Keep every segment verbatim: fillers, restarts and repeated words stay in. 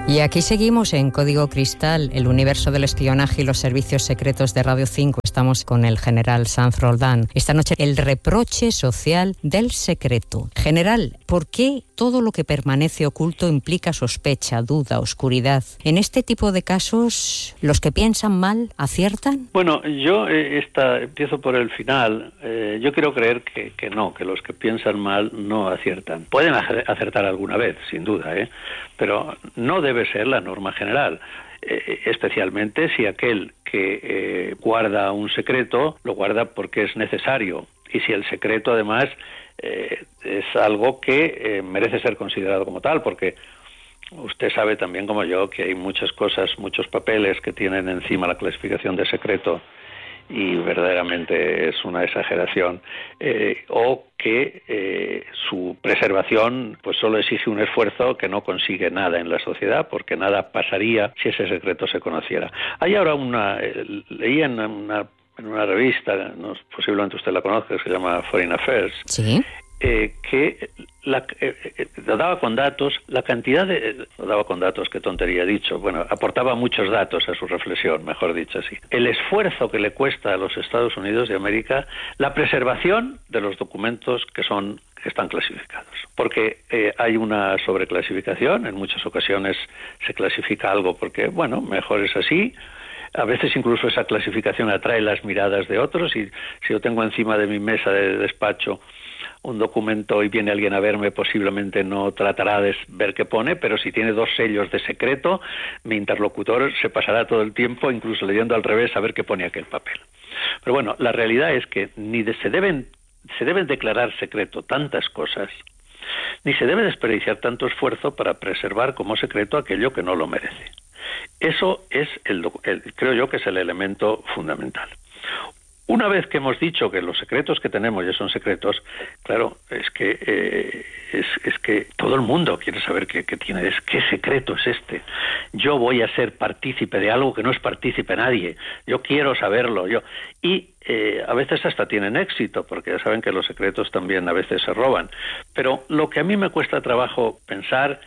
Y aquí seguimos en Código Cristal, el universo del espionaje y los servicios secretos de Radio cinco. Estamos con el general Sanz Roldán. Esta noche, el reproche social del secreto. General, ¿por qué todo lo que permanece oculto implica sospecha, duda, oscuridad? En este tipo de casos, ¿los que piensan mal aciertan? Bueno, yo eh, esta, empiezo por el final. Eh, yo quiero creer que, que no, que los que piensan mal no aciertan. Pueden acertar alguna vez, sin duda, ¿eh? Pero no debe ser la norma general, eh, especialmente si aquel que eh, guarda un secreto lo guarda porque es necesario, y si el secreto además eh, es algo que eh, merece ser considerado como tal, porque usted sabe también como yo que hay muchas cosas, muchos papeles que tienen encima la clasificación de secreto y verdaderamente es una exageración, eh, o que eh, su preservación pues solo exige un esfuerzo que no consigue nada en la sociedad, porque nada pasaría si ese secreto se conociera. Hay ahora una, eh, leí en una, en una revista, no, posiblemente usted la conozca, que se llama Foreign Affairs, ¿sí? Eh, que la, eh, eh, daba con datos la cantidad de eh, daba con datos, qué tontería he dicho, bueno, aportaba muchos datos a su reflexión, mejor dicho así, el esfuerzo que le cuesta a los Estados Unidos de América la preservación de los documentos que son que están clasificados, porque eh, hay una sobreclasificación, en muchas ocasiones se clasifica algo porque, bueno, mejor es así. A veces incluso esa clasificación atrae las miradas de otros, y si yo tengo encima de mi mesa de despacho un documento y viene alguien a verme, posiblemente no tratará de ver qué pone, pero si tiene dos sellos de secreto, mi interlocutor se pasará todo el tiempo, incluso leyendo al revés, a ver qué pone aquel papel. Pero bueno, la realidad es que ni de, se deben se deben declarar secreto tantas cosas, ni se debe desperdiciar tanto esfuerzo para preservar como secreto aquello que no lo merece. Eso es, el, el, creo yo, que es el elemento fundamental. Una vez que hemos dicho que los secretos que tenemos ya son secretos, claro, es que eh, es, es que todo el mundo quiere saber qué, qué tiene, es qué secreto es este. Yo voy a ser partícipe de algo que no es partícipe nadie. Yo quiero saberlo. Yo y eh, a veces hasta tienen éxito, porque ya saben que los secretos también a veces se roban. Pero lo que a mí me cuesta trabajo pensar,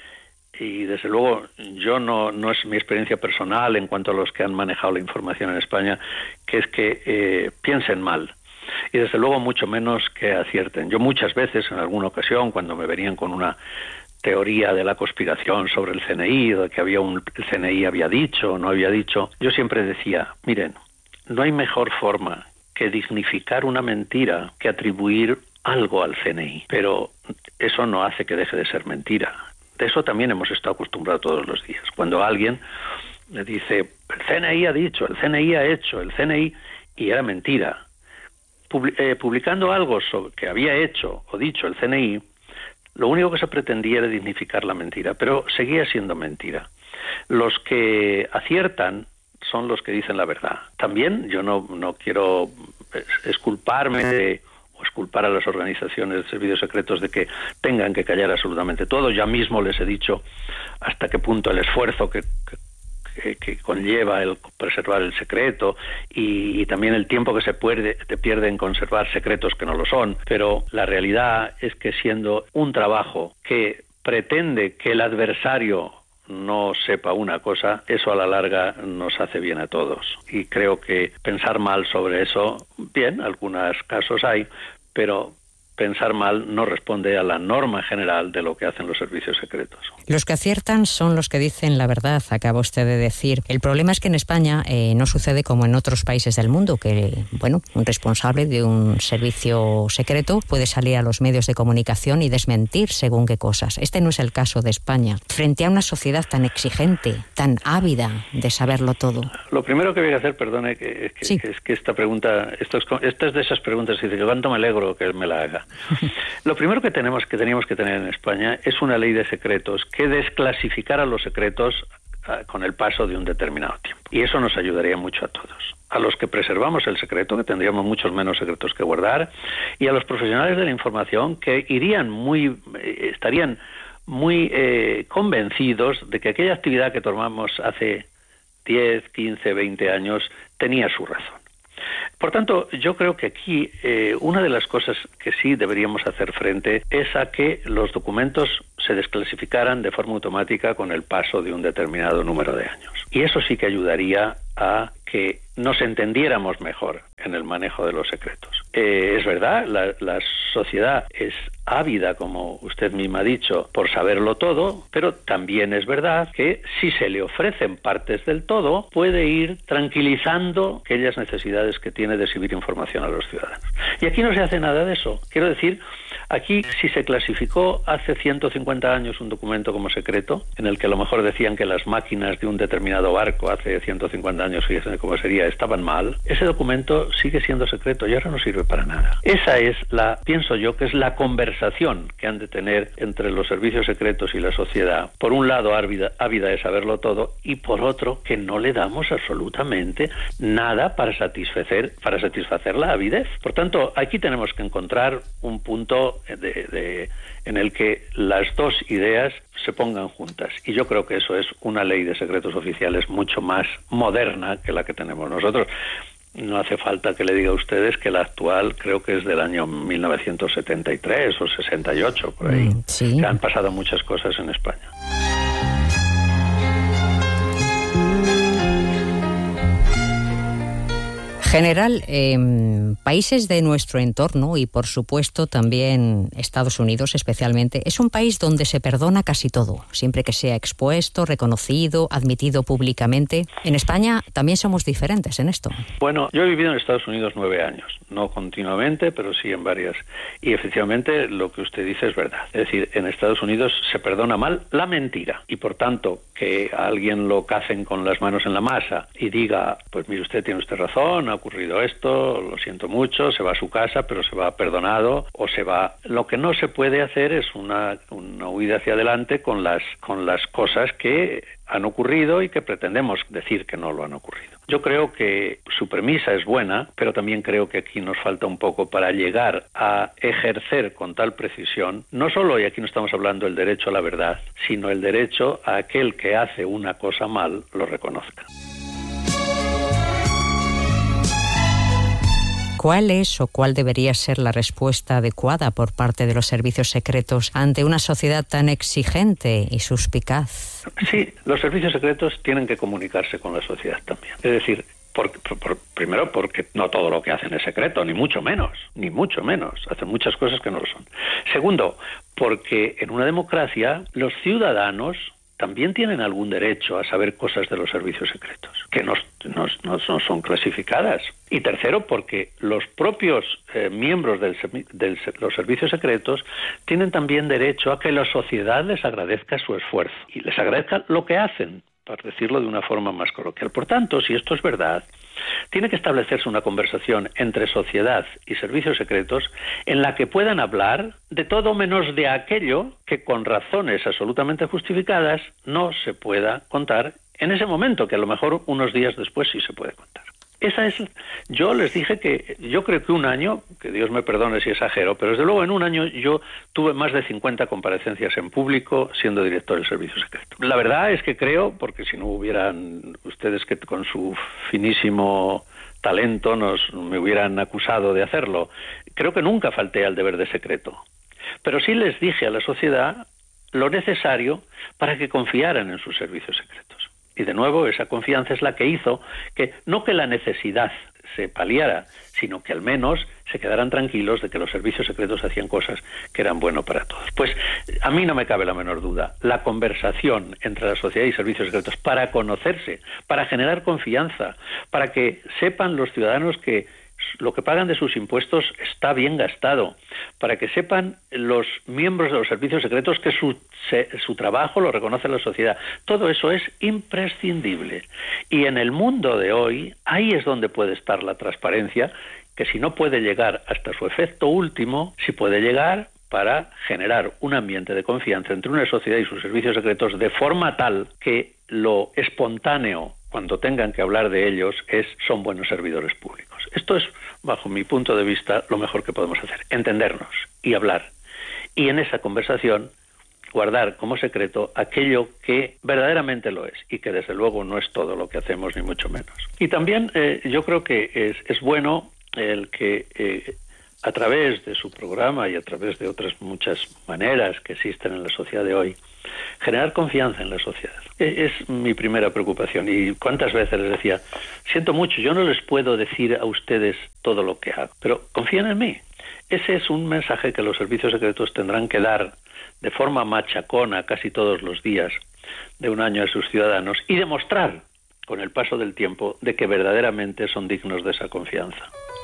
y desde luego yo no, no es mi experiencia personal en cuanto a los que han manejado la información en España, que es que eh, piensen mal, y desde luego mucho menos que acierten. Yo muchas veces, en alguna ocasión, cuando me venían con una teoría de la conspiración sobre el C N I, de que había un, el C N I había dicho o no había dicho, yo siempre decía, miren, no hay mejor forma que dignificar una mentira que atribuir algo al C N I, pero eso no hace que deje de ser mentira. De eso también hemos estado acostumbrados todos los días. Cuando alguien le dice, el C N I ha dicho, el C N I ha hecho, el C N I, y era mentira. Publi- eh, publicando algo sobre que había hecho o dicho el C N I, lo único que se pretendía era dignificar la mentira, pero seguía siendo mentira. Los que aciertan son los que dicen la verdad. También yo no, no quiero exculparme de... o exculpar a las organizaciones de servicios secretos de que tengan que callar absolutamente todo. Ya mismo les he dicho hasta qué punto el esfuerzo que, que, que conlleva el preservar el secreto y, y también el tiempo que se pierde, se pierde en conservar secretos que no lo son. Pero la realidad es que siendo un trabajo que pretende que el adversario no sepa una cosa, eso a la larga nos hace bien a todos. Y creo que pensar mal sobre eso, bien, algunos casos hay, pero pensar mal no responde a la norma general de lo que hacen los servicios secretos. Los que aciertan son los que dicen la verdad, acaba usted de decir. El problema es que en España eh, no sucede como en otros países del mundo, que, bueno, un responsable de un servicio secreto puede salir a los medios de comunicación y desmentir según qué cosas. Este no es el caso de España. Frente a una sociedad tan exigente, tan ávida de saberlo todo. Lo primero que voy a hacer, perdone, que, que, sí. que es que esta pregunta, esto es, esta es de esas preguntas que dice, ¿cuánto me alegro que me la haga? Lo primero que tenemos que teníamos que tener en España es una ley de secretos que desclasificara los secretos uh, con el paso de un determinado tiempo. Y eso nos ayudaría mucho a todos. A los que preservamos el secreto, que tendríamos muchos menos secretos que guardar, y a los profesionales de la información que irían muy, eh, estarían muy eh, convencidos de que aquella actividad que tomamos hace diez, quince, veinte años tenía su razón. Por tanto, yo creo que aquí eh, una de las cosas que sí deberíamos hacer frente es a que los documentos se desclasificaran de forma automática con el paso de un determinado número de años. Y eso sí que ayudaría a que nos entendiéramos mejor en el manejo de los secretos. Eh, es verdad, la, la sociedad es ávida, como usted misma ha dicho, por saberlo todo, pero también es verdad que si se le ofrecen partes del todo, puede ir tranquilizando aquellas necesidades que tiene de exhibir información a los ciudadanos. Y aquí no se hace nada de eso. Quiero decir, aquí si se clasificó hace ciento cincuenta años un documento como secreto, en el que a lo mejor decían que las máquinas de un determinado barco hace ciento cincuenta años, fíjense cómo sería, estaban mal, ese documento sigue siendo secreto y ahora no sirve para nada. Esa es la, pienso yo, que es la conversación que han de tener entre los servicios secretos y la sociedad. Por un lado, ávida, ávida de saberlo todo, y por otro, que no le damos absolutamente nada para satisfacer, para satisfacer la avidez. Por tanto, aquí tenemos que encontrar un punto de, de, en el que las dos ideas se pongan juntas. Y yo creo que eso es una ley de secretos oficiales mucho más moderna que la que tenemos nosotros. No hace falta que le diga a ustedes que la actual creo que es del año mil novecientos setenta y tres o sesenta y ocho, por ahí. Mm, sí. Que han pasado muchas cosas en España. General, eh, países de nuestro entorno y por supuesto también Estados Unidos especialmente, es un país donde se perdona casi todo, siempre que sea expuesto, reconocido, admitido públicamente. En España también somos diferentes en esto. Bueno, yo he vivido en Estados Unidos nueve años, no continuamente, pero sí en varias. Y efectivamente lo que usted dice es verdad. Es decir, en Estados Unidos se perdona mal la mentira y por tanto que a alguien lo cacen con las manos en la masa y diga, pues mire usted, tiene usted razón, ha ocurrido esto, lo siento mucho, se va a su casa, pero se va perdonado o se va. Lo que no se puede hacer es una, una huida hacia adelante con las, con las cosas que han ocurrido y que pretendemos decir que no lo han ocurrido. Yo creo que su premisa es buena, pero también creo que aquí nos falta un poco para llegar a ejercer con tal precisión, no solo, y aquí no estamos hablando del derecho a la verdad, sino el derecho a aquel que hace una cosa mal lo reconozca. ¿Cuál es o cuál debería ser la respuesta adecuada por parte de los servicios secretos ante una sociedad tan exigente y suspicaz? Sí, los servicios secretos tienen que comunicarse con la sociedad también. Es decir, por, por, por, primero porque no todo lo que hacen es secreto, ni mucho menos, ni mucho menos. Hacen muchas cosas que no lo son. Segundo, porque en una democracia los ciudadanos también tienen algún derecho a saber cosas de los servicios secretos, que no, no, no, no son clasificadas. Y tercero, porque los propios eh, miembros de del, los servicios secretos tienen también derecho a que la sociedad les agradezca su esfuerzo y les agradezca lo que hacen, para decirlo de una forma más coloquial. Por tanto, si esto es verdad, tiene que establecerse una conversación entre sociedad y servicios secretos en la que puedan hablar de todo menos de aquello que con razones absolutamente justificadas no se pueda contar en ese momento, que a lo mejor unos días después sí se puede contar. Esa es, yo les dije que yo creo que un año, que Dios me perdone si exagero, pero desde luego en un año yo tuve más de cincuenta comparecencias en público siendo director del servicio secreto. La verdad es que creo, porque si no hubieran ustedes que con su finísimo talento nos me hubieran acusado de hacerlo, creo que nunca falté al deber de secreto. Pero sí les dije a la sociedad lo necesario para que confiaran en sus servicios secretos. Y de nuevo, esa confianza es la que hizo que no que la necesidad se paliara, sino que al menos se quedaran tranquilos de que los servicios secretos hacían cosas que eran buenas para todos. Pues a mí no me cabe la menor duda. La conversación entre la sociedad y servicios secretos para conocerse, para generar confianza, para que sepan los ciudadanos que lo que pagan de sus impuestos está bien gastado, para que sepan los miembros de los servicios secretos que su, se, su trabajo lo reconoce la sociedad. Todo eso es imprescindible. Y en el mundo de hoy, ahí es donde puede estar la transparencia, que si no puede llegar hasta su efecto último, sí puede llegar para generar un ambiente de confianza entre una sociedad y sus servicios secretos de forma tal que lo espontáneo, cuando tengan que hablar de ellos, es son buenos servidores públicos. Esto es, bajo mi punto de vista, lo mejor que podemos hacer, entendernos y hablar. Y en esa conversación guardar como secreto aquello que verdaderamente lo es y que desde luego no es todo lo que hacemos, ni mucho menos. Y también eh, yo creo que es, es bueno el que eh, a través de su programa y a través de otras muchas maneras que existen en la sociedad de hoy, generar confianza en la sociedad. Es mi primera preocupación. Y cuántas veces les decía, siento mucho, yo no les puedo decir a ustedes todo lo que hago, pero confíen en mí. Ese es un mensaje que los servicios secretos tendrán que dar de forma machacona casi todos los días de un año a sus ciudadanos y demostrar con el paso del tiempo de que verdaderamente son dignos de esa confianza.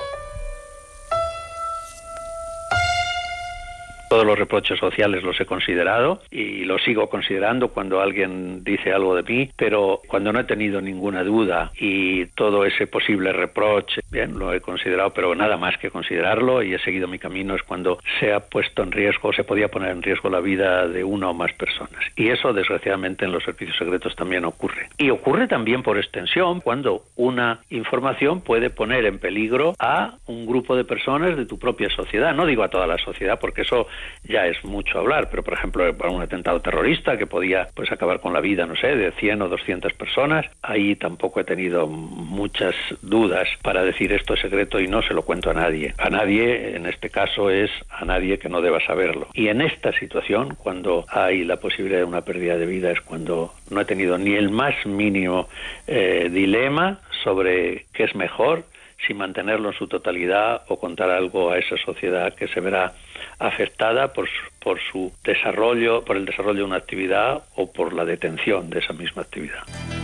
Todos los reproches sociales los he considerado y los sigo considerando cuando alguien dice algo de mí, pero cuando no he tenido ninguna duda y todo ese posible reproche, bien, lo he considerado, pero nada más que considerarlo, y he seguido mi camino es cuando se ha puesto en riesgo, se podía poner en riesgo la vida de una o más personas. Y eso, desgraciadamente, en los servicios secretos también ocurre. Y ocurre también por extensión cuando una información puede poner en peligro a un grupo de personas de tu propia sociedad. No digo a toda la sociedad, porque eso ya es mucho hablar, pero por ejemplo para un atentado terrorista que podía pues acabar con la vida, no sé, de cien o doscientas personas, ahí tampoco he tenido muchas dudas para decir esto es secreto y no se lo cuento a nadie. A nadie, en este caso, es a nadie que no deba saberlo. Y en esta situación, cuando hay la posibilidad de una pérdida de vida, es cuando no he tenido ni el más mínimo eh, dilema sobre qué es mejor, si mantenerlo en su totalidad o contar algo a esa sociedad que se verá afectada por su, por su desarrollo, por el desarrollo de una actividad o por la detención de esa misma actividad.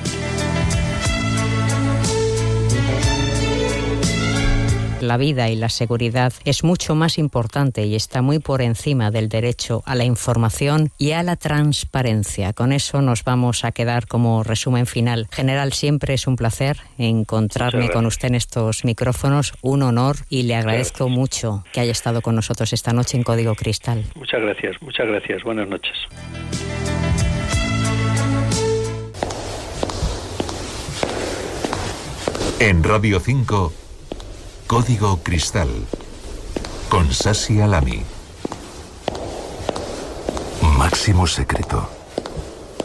La vida y la seguridad es mucho más importante y está muy por encima del derecho a la información y a la transparencia. Con eso nos vamos a quedar como resumen final. General, siempre es un placer encontrarme con usted en estos micrófonos, un honor, y le agradezco gracias. mucho que haya estado con nosotros esta noche en Código Cristal. Muchas gracias, muchas gracias. Buenas noches. En Radio cinco, Código Cristal, con Sasi Alami. Máximo secreto.